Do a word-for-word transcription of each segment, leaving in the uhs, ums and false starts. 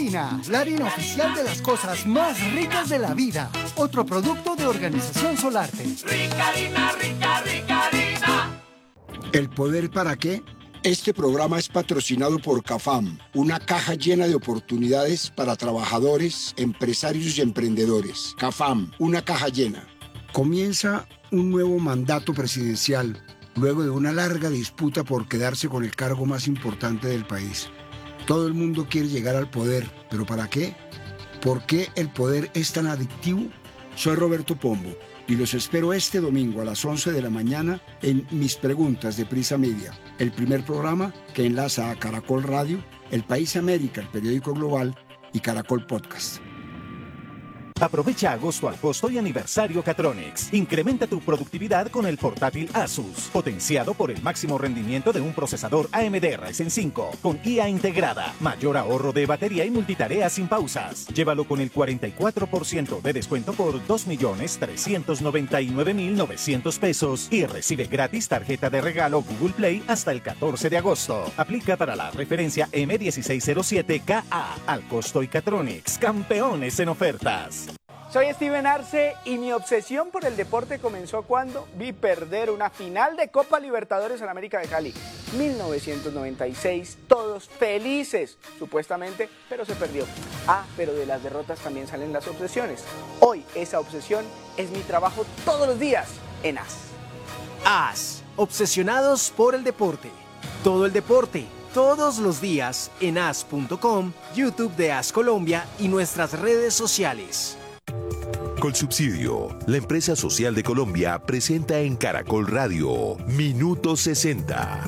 Rica Harina, la harina oficial de las cosas más ricas de la vida. Otro producto de Organización Solarte. Rica Harina, rica, rica harina. ¿El poder para qué? Este programa es patrocinado por CAFAM, una caja llena de oportunidades para trabajadores, empresarios y emprendedores. CAFAM, una caja llena. Comienza un nuevo mandato presidencial, luego de una larga disputa por quedarse con el cargo más importante del país. Todo el mundo quiere llegar al poder, ¿pero para qué? ¿Por qué el poder es tan adictivo? Soy Roberto Pombo y los espero este domingo a las once de la mañana en Mis Preguntas de Prisa Media, el primer programa que enlaza a Caracol Radio, El País América, el periódico global, y Caracol Podcast. Aprovecha agosto al costo y aniversario Catronics. Incrementa tu productividad con el portátil Asus, potenciado por el máximo rendimiento de un procesador A M D Ryzen cinco, con I A integrada, mayor ahorro de batería y multitarea sin pausas. Llévalo con el cuarenta y cuatro por ciento de descuento por dos millones trescientos noventa y nueve mil novecientos pesos y recibe gratis tarjeta de regalo Google Play hasta el catorce de agosto. Aplica para la referencia M dieciséis cero siete K A. Al costo y Catronics, campeones en ofertas. Soy Steven Arce y mi obsesión por el deporte comenzó cuando vi perder una final de Copa Libertadores en América de Cali. mil novecientos noventa y seis, todos felices, supuestamente, pero se perdió. Ah, pero de las derrotas también salen las obsesiones. Hoy esa obsesión es mi trabajo todos los días en A S. A S, obsesionados por el deporte. Todo el deporte, todos los días en A S punto com, YouTube de A S Colombia y nuestras redes sociales. Colsubsidio, la empresa social de Colombia, presenta en Caracol Radio Minuto sesenta.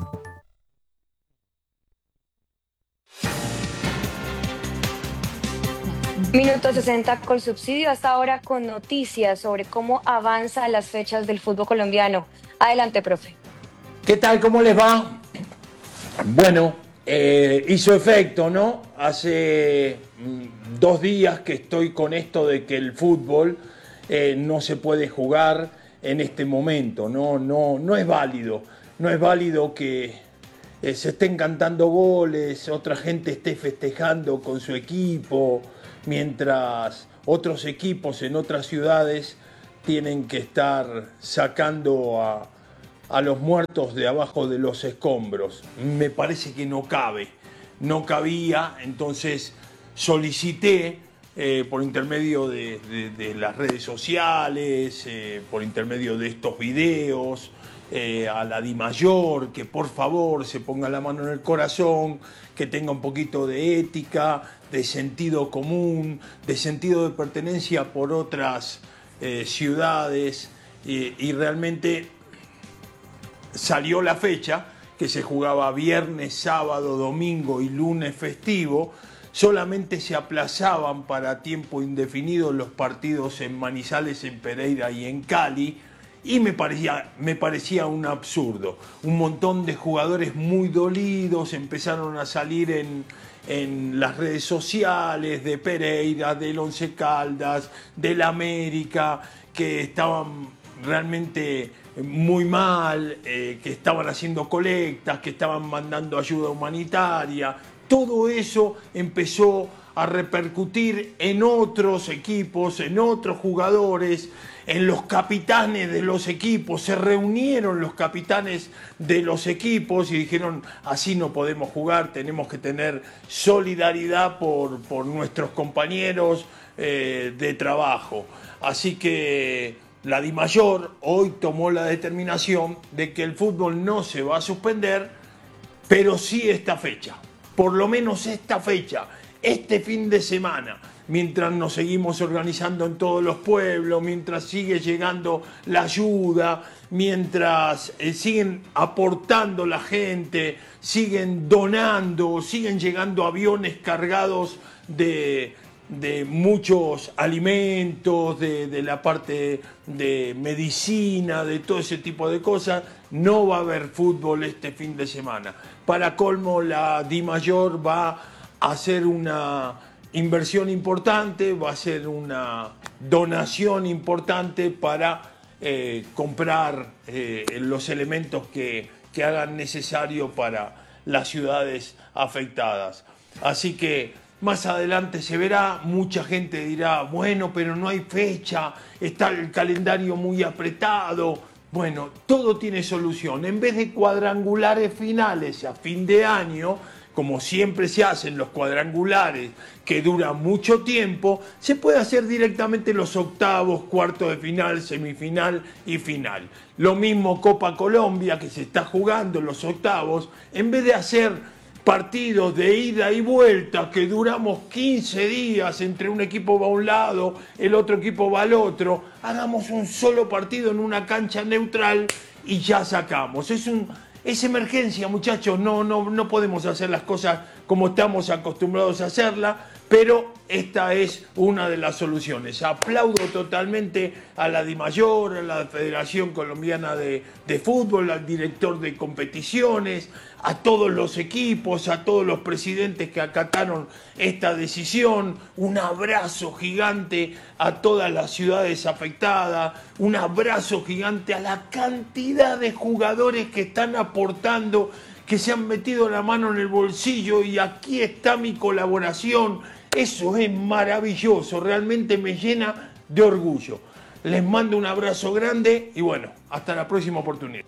Minuto sesenta Colsubsidio, hasta ahora con noticias sobre cómo avanzan las fechas del fútbol colombiano. Adelante, profe. ¿Qué tal? ¿Cómo les va? Bueno, eh, hizo efecto, ¿no? Hace mm, dos días que estoy con esto de que el fútbol eh, no se puede jugar en este momento, ¿no? No, no es válido. No es válido que eh, se estén cantando goles, otra gente esté festejando con su equipo, mientras otros equipos en otras ciudades tienen que estar sacando a, a los muertos de abajo de los escombros. Me parece que no cabe, no cabía, entonces solicité eh, por intermedio de, de, de las redes sociales, eh, por intermedio de estos videos, eh, a la DIMAYOR, que por favor se ponga la mano en el corazón, que tenga un poquito de ética, de sentido común, de sentido de pertenencia por otras eh, ciudades, y, y realmente salió la fecha, que se jugaba viernes, sábado, domingo y lunes festivo. Solamente se aplazaban para tiempo indefinido los partidos en Manizales, en Pereira y en Cali, y me parecía, me parecía un absurdo. Un montón de jugadores muy dolidos empezaron a salir en, en las redes sociales de Pereira, del Once Caldas, del América, que estaban realmente muy mal, eh, que estaban haciendo colectas, que estaban mandando ayuda humanitaria. Todo eso empezó a repercutir en otros equipos, en otros jugadores, en los capitanes de los equipos. Se reunieron los capitanes de los equipos y dijeron: así no podemos jugar, tenemos que tener solidaridad por, por nuestros compañeros eh, de trabajo. Así que la DIMAYOR hoy tomó la determinación de que el fútbol no se va a suspender, pero sí esta fecha. Por lo menos esta fecha, este fin de semana, mientras nos seguimos organizando en todos los pueblos, mientras sigue llegando la ayuda, mientras eh, siguen aportando la gente, siguen donando, siguen llegando aviones cargados de, de muchos alimentos, de, de la parte de medicina, de todo ese tipo de cosas. No va a haber fútbol este fin de semana. Para colmo, la DIMAYOR va a hacer una inversión importante, va a hacer una donación importante para eh, comprar eh, los elementos que, que hagan necesario para las ciudades afectadas. Así que más adelante se verá, mucha gente dirá, bueno, pero no hay fecha, está el calendario muy apretado. Bueno, todo tiene solución. En vez de cuadrangulares finales a fin de año, como siempre se hacen los cuadrangulares que duran mucho tiempo, se puede hacer directamente los octavos, cuartos de final, semifinal y final. Lo mismo Copa Colombia, que se está jugando en los octavos, en vez de hacer partidos de ida y vuelta que duramos quince días, entre un equipo va a un lado, el otro equipo va al otro, hagamos un solo partido en una cancha neutral y ya sacamos. Es un, es emergencia, muchachos, no, no, no podemos hacer las cosas como estamos acostumbrados a hacerlas, pero esta es una de las soluciones. Aplaudo totalmente a la DIMAYOR, a la Federación Colombiana de, de Fútbol, al director de competiciones, a todos los equipos, a todos los presidentes que acataron esta decisión. Un abrazo gigante a todas las ciudades afectadas, un abrazo gigante a la cantidad de jugadores que están aportando, que se han metido la mano en el bolsillo y aquí está mi colaboración. Eso es maravilloso, realmente me llena de orgullo. Les mando un abrazo grande y bueno, hasta la próxima oportunidad.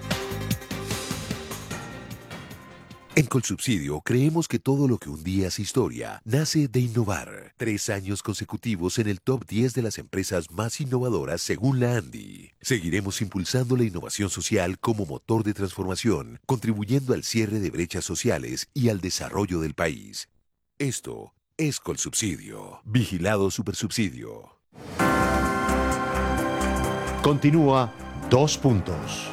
En Colsubsidio creemos que todo lo que un día es historia nace de innovar. Tres años consecutivos en el top diez de las empresas más innovadoras según la ANDI. Seguiremos impulsando la innovación social como motor de transformación, contribuyendo al cierre de brechas sociales y al desarrollo del país. Esto es Colsubsidio. Vigilado Supersubsidio. Continúa Dos Puntos.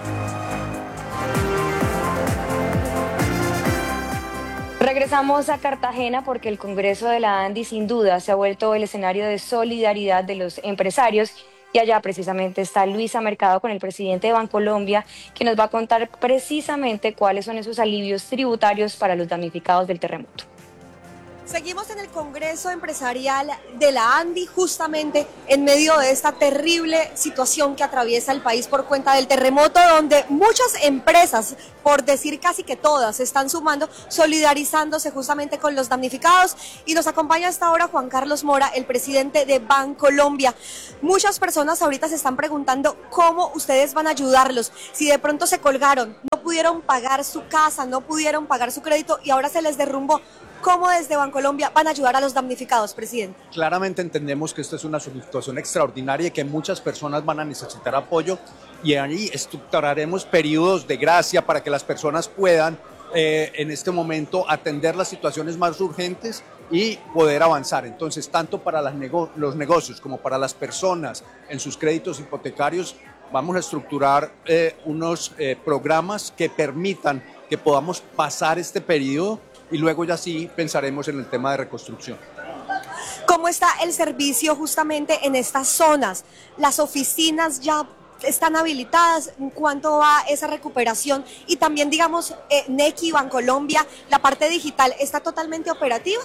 Regresamos a Cartagena porque el Congreso de la ANDI sin duda se ha vuelto el escenario de solidaridad de los empresarios y allá precisamente está Luisa Mercado con el presidente de Bancolombia, que nos va a contar precisamente cuáles son esos alivios tributarios para los damnificados del terremoto. Seguimos en el Congreso Empresarial de la ANDI, justamente en medio de esta terrible situación que atraviesa el país por cuenta del terremoto, donde muchas empresas, por decir casi que todas, se están sumando, solidarizándose justamente con los damnificados. Y nos acompaña hasta ahora Juan Carlos Mora, el presidente de Bancolombia. Muchas personas ahorita se están preguntando cómo ustedes van a ayudarlos, si de pronto se colgaron, no pudieron pagar su casa, no pudieron pagar su crédito y ahora se les derrumbó. ¿Cómo desde Bancolombia van a ayudar a los damnificados, presidente? Claramente entendemos que esta es una situación extraordinaria y que muchas personas van a necesitar apoyo y ahí estructuraremos periodos de gracia para que las personas puedan eh, en este momento atender las situaciones más urgentes y poder avanzar. Entonces, tanto para las nego- los negocios como para las personas en sus créditos hipotecarios, vamos a estructurar eh, unos eh, programas que permitan que podamos pasar este periodo y luego ya sí pensaremos en el tema de reconstrucción. ¿Cómo está el servicio justamente en estas zonas? ¿Las oficinas ya están habilitadas? ¿En cuánto va esa recuperación? Y también, digamos, eh, Nequi, Bancolombia, ¿la parte digital está totalmente operativa?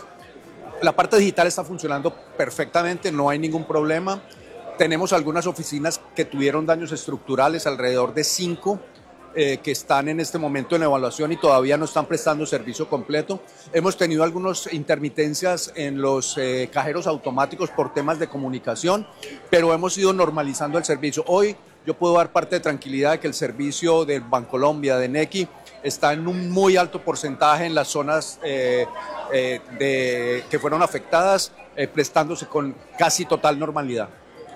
La parte digital está funcionando perfectamente, no hay ningún problema. Tenemos algunas oficinas que tuvieron daños estructurales, alrededor de cinco, Eh, que están en este momento en evaluación y todavía no están prestando servicio completo. Hemos tenido algunas intermitencias en los eh, cajeros automáticos por temas de comunicación, pero hemos ido normalizando el servicio. Hoy yo puedo dar parte de tranquilidad de que el servicio de Bancolombia, de Nequi, está en un muy alto porcentaje en las zonas eh, eh, de, que fueron afectadas, eh, prestándose con casi total normalidad.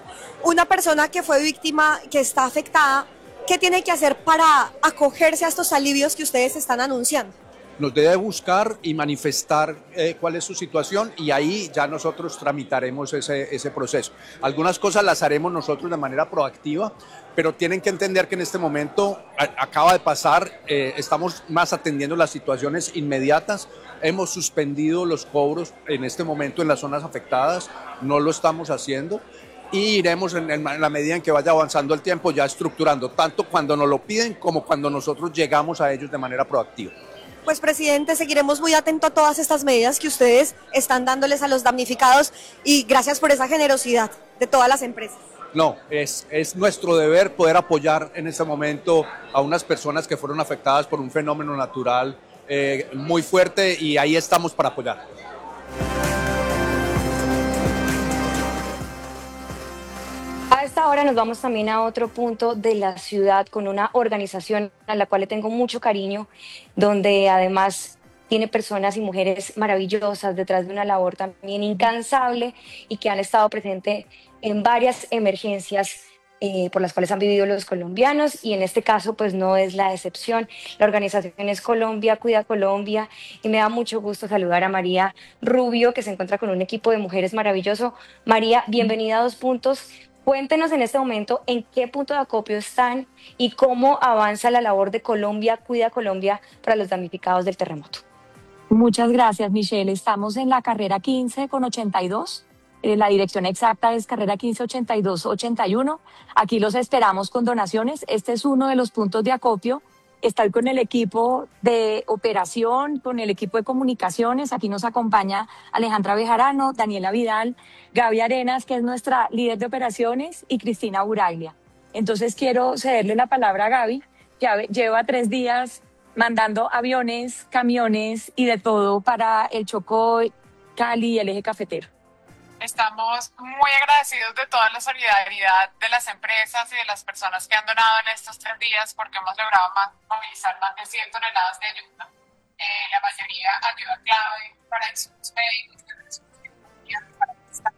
Una persona que fue víctima, que está afectada, ¿qué tiene que hacer para acogerse a estos alivios que ustedes están anunciando? Nos debe buscar y manifestar eh, cuál es su situación y ahí ya nosotros tramitaremos ese, ese proceso. Algunas cosas las haremos nosotros de manera proactiva, pero tienen que entender que en este momento a, acaba de pasar, eh, estamos más atendiendo las situaciones inmediatas, hemos suspendido los cobros en este momento en las zonas afectadas, no lo estamos haciendo. Y iremos en, en la medida en que vaya avanzando el tiempo ya estructurando, tanto cuando nos lo piden como cuando nosotros llegamos a ellos de manera proactiva. Pues, presidente, seguiremos muy atentos a todas estas medidas que ustedes están dándoles a los damnificados y gracias por esa generosidad de todas las empresas. No, es, es nuestro deber poder apoyar en este momento a unas personas que fueron afectadas por un fenómeno natural eh, muy fuerte y ahí estamos para apoyar. esta hora nos vamos también a otro punto de la ciudad con una organización a la cual le tengo mucho cariño, donde además tiene personas y mujeres maravillosas detrás de una labor también incansable y que han estado presentes en varias emergencias eh, por las cuales han vivido los colombianos, y en este caso pues no es la excepción. La organización es Colombia Cuida Colombia, y me da mucho gusto saludar a María Rubio, que se encuentra con un equipo de mujeres maravilloso. María, bienvenida a Dos Puntos. Cuéntenos en este momento en qué punto de acopio están y cómo avanza la labor de Colombia Cuida Colombia para los damnificados del terremoto. Muchas gracias, Michelle. Estamos en la carrera quince con ochenta y dos. Eh, la dirección exacta es carrera quince ochenta y dos ochenta y uno. Aquí los esperamos con donaciones. Este es uno de los puntos de acopio. Estoy con el equipo de operación, con el equipo de comunicaciones. Aquí nos acompaña Alejandra Bejarano, Daniela Vidal, Gaby Arenas, que es nuestra líder de operaciones, y Cristina Buraglia. Entonces quiero cederle la palabra a Gaby, que lleva tres días mandando aviones, camiones y de todo para el Chocó, Cali y el eje cafetero. Estamos muy agradecidos de toda la solidaridad de las empresas y de las personas que han donado en estos tres días, porque hemos logrado movilizar más de cien toneladas de ayuda. Eh, la mayoría ayuda clave para insumos médicos, para esta.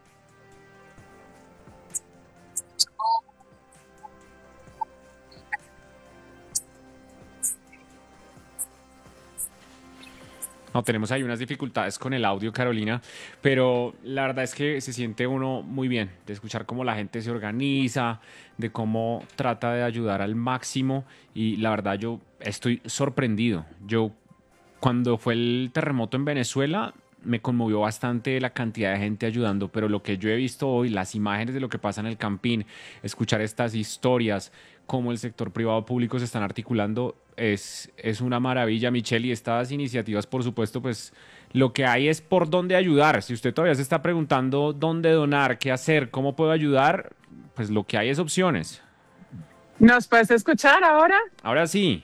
No, tenemos ahí unas dificultades con el audio, Carolina, pero la verdad es que se siente uno muy bien de escuchar cómo la gente se organiza, de cómo trata de ayudar al máximo, y la verdad yo estoy sorprendido. Yo, cuando fue el terremoto en Venezuela, me conmovió bastante la cantidad de gente ayudando, pero lo que yo he visto hoy, las imágenes de lo que pasa en el Campín, escuchar estas historias, cómo el sector privado público se están articulando, es, es una maravilla, Michelle. Y estas iniciativas, por supuesto, pues lo que hay es por dónde ayudar. Si usted todavía se está preguntando dónde donar, qué hacer, cómo puedo ayudar, pues lo que hay es opciones. ¿Nos puedes escuchar ahora? Ahora sí.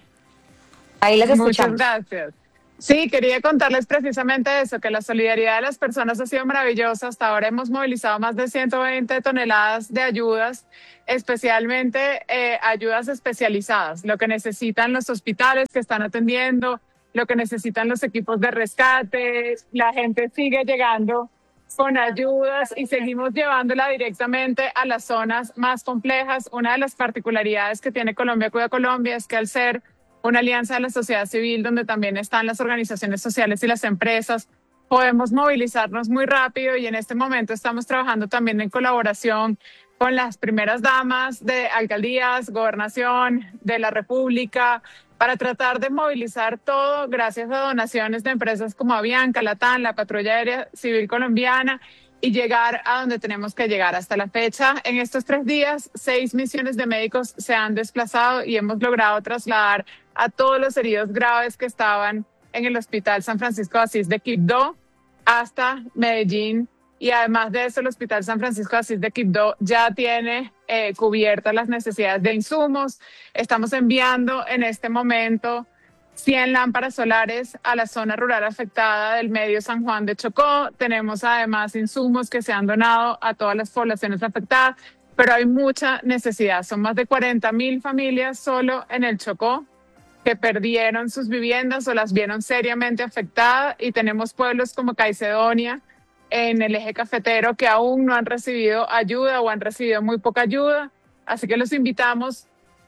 Ahí les escuchamos. Muchas gracias. Sí, quería contarles precisamente eso, que la solidaridad de las personas ha sido maravillosa. Hasta ahora hemos movilizado más de ciento veinte toneladas de ayudas, especialmente eh, ayudas especializadas, lo que necesitan los hospitales que están atendiendo, lo que necesitan los equipos de rescate. La gente sigue llegando con ayudas y seguimos llevándola directamente a las zonas más complejas. Una de las particularidades que tiene Colombia Cuida Colombia es que, al ser una alianza de la sociedad civil donde también están las organizaciones sociales y las empresas, podemos movilizarnos muy rápido, y en este momento estamos trabajando también en colaboración con las primeras damas de alcaldías, gobernación de la República, para tratar de movilizar todo gracias a donaciones de empresas como Avianca, Latam, la Patrulla Aérea Civil Colombiana, y llegar a donde tenemos que llegar. Hasta la fecha, en estos tres días, seis misiones de médicos se han desplazado y hemos logrado trasladar a todos los heridos graves que estaban en el Hospital San Francisco de Asís de Quibdó hasta Medellín. Y además de eso, el Hospital San Francisco de Asís de Quibdó ya tiene eh, cubiertas las necesidades de insumos. Estamos enviando en este momento cien lámparas solares a la zona rural afectada del medio San Juan de Chocó. Tenemos además insumos que se han donado a todas las poblaciones afectadas, pero hay mucha necesidad. Son más de cuarenta mil familias solo en el Chocó que perdieron sus viviendas o las vieron seriamente afectadas, y tenemos pueblos como Caicedonia en el eje cafetero que aún no han recibido ayuda o han recibido muy poca ayuda. Así que los invitamos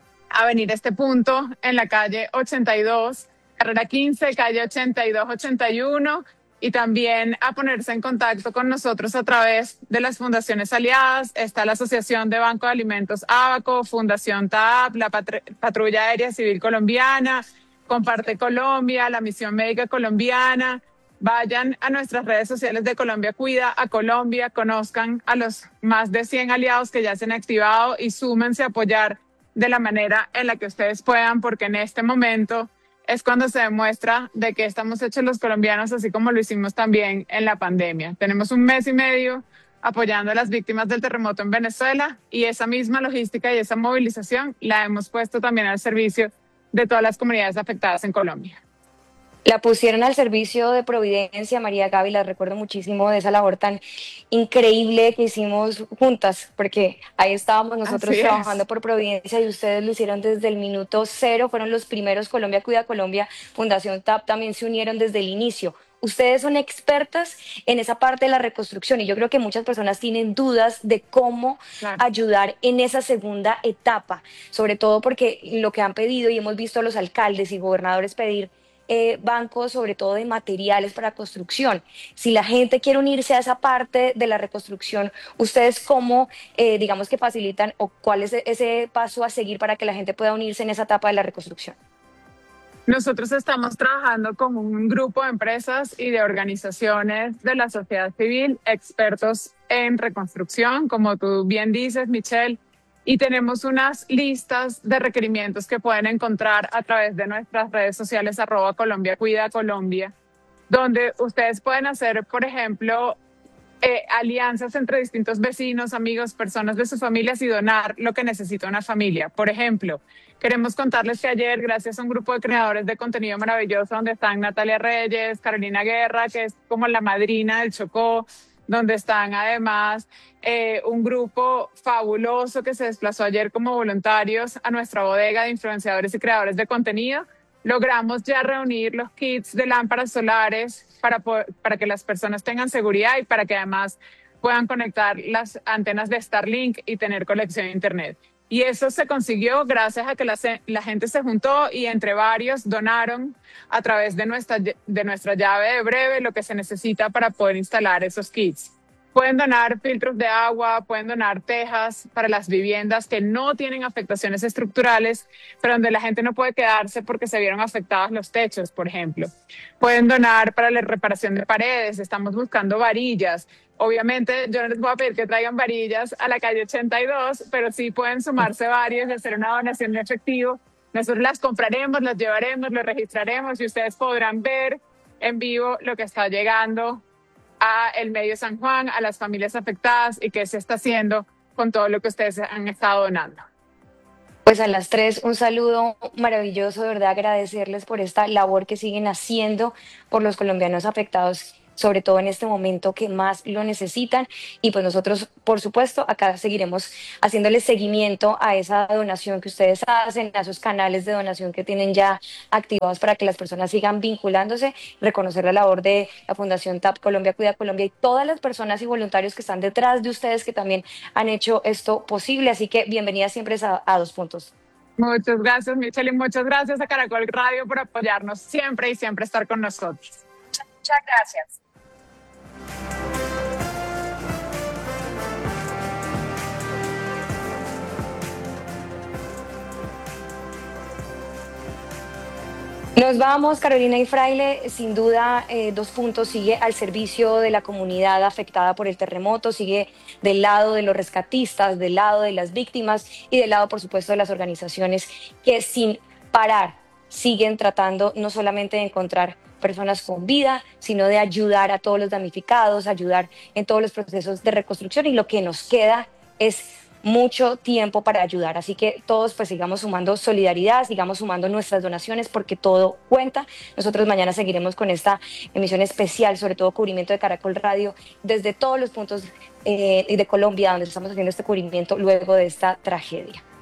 a venir a este punto en la calle ochenta y dos, carrera quince, calle ochenta y dos ochenta y uno, y también a ponerse en contacto con nosotros a través de las fundaciones aliadas. Está la Asociación de Banco de Alimentos Abaco, Fundación T A A P, la Patr- Patrulla Aérea Civil Colombiana, Comparte Colombia, la Misión Médica Colombiana. Vayan a nuestras redes sociales de Colombia Cuida a Colombia, conozcan a los más de cien aliados que ya se han activado y súmense a apoyar de la manera en la que ustedes puedan, porque en este momento es cuando se demuestra de qué estamos hechos los colombianos, así como lo hicimos también en la pandemia. Tenemos un mes y medio apoyando a las víctimas del terremoto en Venezuela, y esa misma logística y esa movilización la hemos puesto también al servicio de todas las comunidades afectadas en Colombia. La pusieron al servicio de Providencia, María Gaby, la recuerdo muchísimo de esa labor tan increíble que hicimos juntas, porque ahí estábamos nosotros Así es. trabajando por Providencia y ustedes lo hicieron desde el minuto cero, fueron los primeros, Colombia Cuida Colombia, Fundación T A P también se unieron desde el inicio. Ustedes son expertas en esa parte de la reconstrucción y yo creo que muchas personas tienen dudas de cómo Claro. ayudar en esa segunda etapa, sobre todo porque lo que han pedido y hemos visto a los alcaldes y gobernadores pedir eh, bancos, sobre todo de materiales para construcción. Si la gente quiere unirse a esa parte de la reconstrucción, ¿ustedes cómo, eh, digamos que facilitan o cuál es ese paso a seguir para que la gente pueda unirse en esa etapa de la reconstrucción? Nosotros estamos trabajando con un grupo de empresas y de organizaciones de la sociedad civil, expertos en reconstrucción, como tú bien dices, Michelle, y tenemos unas listas de requerimientos que pueden encontrar a través de nuestras redes sociales, arroba Colombia Cuida Colombia, donde ustedes pueden hacer, por ejemplo, eh, alianzas entre distintos vecinos, amigos, personas de sus familias y donar lo que necesita una familia. Por ejemplo, queremos contarles que ayer, gracias a un grupo de creadores de contenido maravilloso, donde están Natalia Reyes, Carolina Guerra, que es como la madrina del Chocó, donde están además eh, un grupo fabuloso que se desplazó ayer como voluntarios a nuestra bodega de influenciadores y creadores de contenido, logramos ya reunir los kits de lámparas solares para, para que las personas tengan seguridad y para que además puedan conectar las antenas de Starlink y tener conexión a internet. Y eso se consiguió gracias a que la, la gente se juntó y entre varios donaron a través de nuestra, de nuestra llave de breve lo que se necesita para poder instalar esos kits. Pueden donar filtros de agua, pueden donar tejas para las viviendas que no tienen afectaciones estructurales, pero donde la gente no puede quedarse porque se vieron afectados los techos, por ejemplo. Pueden donar para la reparación de paredes, estamos buscando varillas. Obviamente yo no les voy a pedir que traigan varillas a la calle ochenta y dos, pero sí pueden sumarse varios y hacer una donación de efectivo. Nosotros las compraremos, las llevaremos, las registraremos y ustedes podrán ver en vivo lo que está llegando a el medio San Juan, a las familias afectadas y qué se está haciendo con todo lo que ustedes han estado donando. Pues a las tres, un saludo maravilloso, de verdad agradecerles por esta labor que siguen haciendo por los colombianos afectados, sobre todo en este momento que más lo necesitan. Y pues nosotros, por supuesto, acá seguiremos haciéndoles seguimiento a esa donación que ustedes hacen, a esos canales de donación que tienen ya activados para que las personas sigan vinculándose, reconocer la labor de la Fundación T A P, Colombia Cuida Colombia y todas las personas y voluntarios que están detrás de ustedes que también han hecho esto posible. Así que bienvenidas siempre a, a Dos Puntos. Muchas gracias, Michelle, y muchas gracias a Caracol Radio por apoyarnos siempre y siempre estar con nosotros. Muchas gracias. Nos vamos, Carolina y Fraile. Sin duda, eh, Dos Puntos sigue al servicio de la comunidad afectada por el terremoto, sigue del lado de los rescatistas, del lado de las víctimas y del lado, por supuesto, de las organizaciones que sin parar siguen tratando no solamente de encontrar personas con vida, sino de ayudar a todos los damnificados, ayudar en todos los procesos de reconstrucción, y lo que nos queda es mucho tiempo para ayudar. Así que todos pues sigamos sumando solidaridad, sigamos sumando nuestras donaciones porque todo cuenta. Nosotros mañana seguiremos con esta emisión especial, sobre todo cubrimiento de Caracol Radio, desde todos los puntos eh, de Colombia donde estamos haciendo este cubrimiento luego de esta tragedia.